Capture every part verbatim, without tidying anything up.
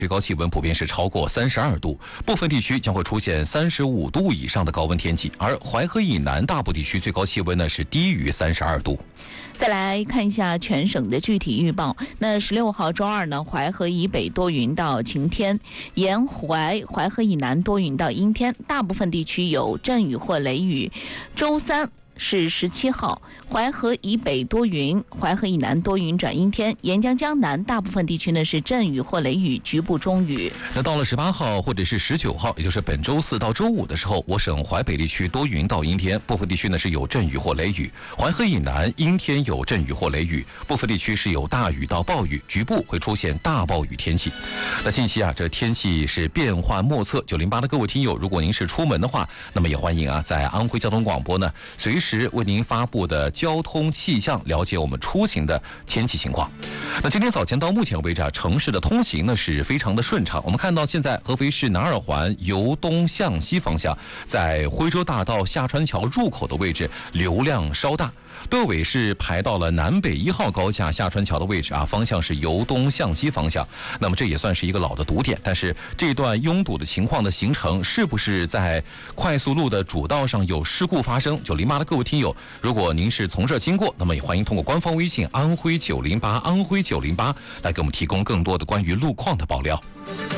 最高气温普遍是超过三十二度，部分地区将会出现三十五度以上的高温天气，而淮河以南大部地区最高气温呢是低于三十二度。 再来看一下全省的具体预报。那十六号周二呢，淮河以北多云到晴天，沿淮淮河以南多云到阴天，大部分地区有阵雨或雷雨。周三是十七号，淮河以北多云，淮河以南多云转阴天，沿江江南大部分地区呢是阵雨或雷雨，局部中雨。 那到了十八号或者是十九号，也就是本周四到周五的时候，我省淮北地区多云到阴天，部分地区呢是有阵雨或雷雨，淮河以南阴天有阵雨或雷雨，部分地区是有大雨到暴雨，局部会出现大暴雨天气。那近期啊，这天气是变幻莫测。九零八的各位听友，如果您是出门的话，那么也欢迎啊，在安徽交通广播呢，随时为您发布的交通气象，了解我们出行的天气情况。那今天早前到目前为止啊，城市的通行呢是非常的顺畅。我们看到现在合肥市南二环由东向西方向，在徽州大道下川桥入口的位置流量稍大，队尾是排到了南北一号高架下川桥的位置啊，方向是由东向西方向。那么这也算是一个老的堵点，但是这段拥堵的情况的形成，是不是在快速路的主道上有事故发生？九零八的各位听友，如果您是从这经过，那么也欢迎通过官方微信安徽九零八安徽九零八来给我们提供更多的关于路况的爆料。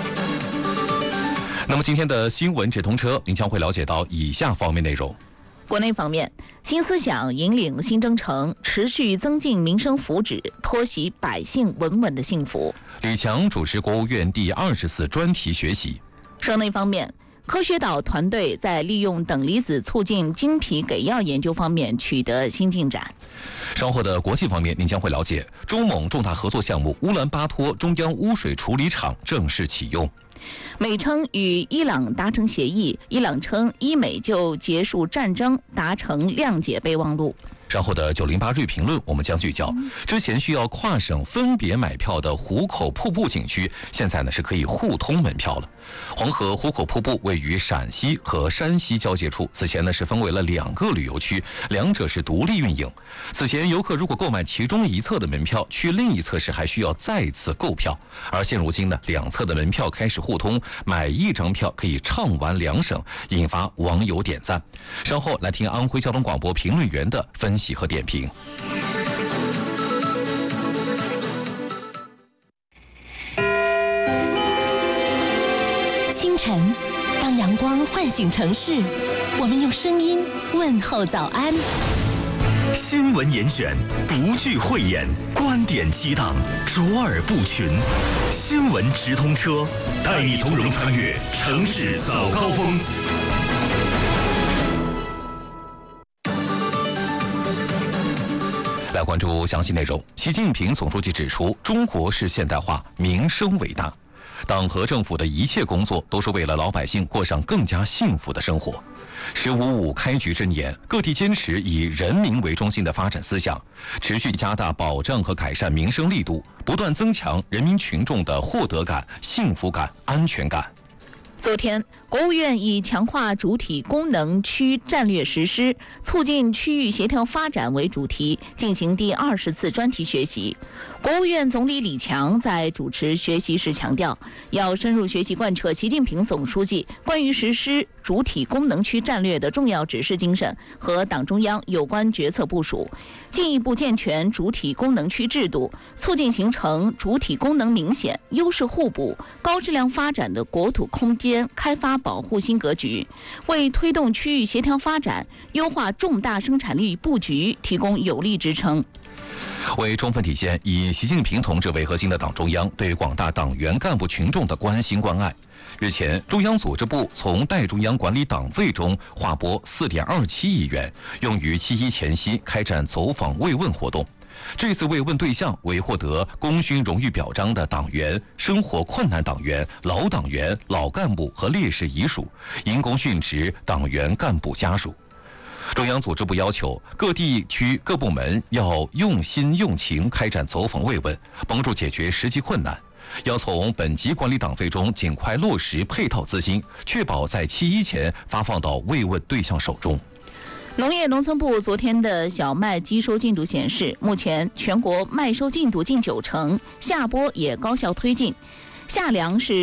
那么今天的新闻直通车，您将会了解到以下方面内容。 国内方面，新思想引领新征程，持续增进民生福祉，托喜百姓稳稳的幸福。 李强主持国务院第二十次专题学习。 省内方面，科学岛团队在利用等离子促进经皮给药研究方面取得新进展。 稍后的国际方面，您将会了解中蒙重大合作项目乌兰巴托中央污水处理厂正式启用。 美称与伊朗达成协议，伊朗称伊美就结束战争达成谅解备忘录。 稍后的九零八锐评论，我们将聚焦之前需要跨省分别买票的壶口瀑布景区，现在呢是可以互通门票了。黄河壶口瀑布位于陕西和山西交界处，此前呢是分为了两个旅游区，两者是独立运营。此前游客如果购买其中一侧的门票，去另一侧时还需要再次购票，而现如今呢，两侧的门票开始互通，买一张票可以畅玩两省，引发网友点赞。稍后来听安徽交通广播评论员的分析和点评。 清晨，当阳光唤醒城市，我们用声音问候早安。 新闻严选，不惧讳言，观点激荡，卓尔不群。新闻直通车，带你从容穿越城市早高峰。 来关注详细内容。习近平总书记指出，中国式现代化民生伟大，党和政府的一切工作都是为了老百姓过上更加幸福的生活。十五五开局之年，各地坚持以人民为中心的发展思想，持续加大保障和改善民生力度，不断增强人民群众的获得感、幸福感、安全感。 昨天，国务院以强化主体功能区战略实施，促进区域协调发展为主题，进行第二十次专题学习。国务院总理李强在主持学习时强调，要深入学习贯彻习近平总书记关于实施主体功能区战略的重要指示精神和党中央有关决策部署，进一步健全主体功能区制度，促进形成主体功能明显、优势互补、高质量发展的国土空间开发保护新格局，为推动区域协调发展、优化重大生产力布局提供有力支撑。 为充分体现以习近平同志为核心的党中央对广大党员干部群众的关心关爱，日前，中央组织部从代中央管理党费中划拨 四点二七亿元，用于七一前夕开展走访慰问活动。这次慰问对象为获得功勋荣誉表彰的党员、生活困难党员、老党员、老干部和烈士遗属、因公殉职党员干部家属。中央组织部要求各地区各部门要用心用情开展走访慰问，帮助解决实际困难。要从本级管理党费中尽快落实配套资金，确保在七一前发放到慰问对象手中。 农业农村部昨天的小麦机收进度显示，目前全国麦收进度近九成，下播也高效推进。 夏粮是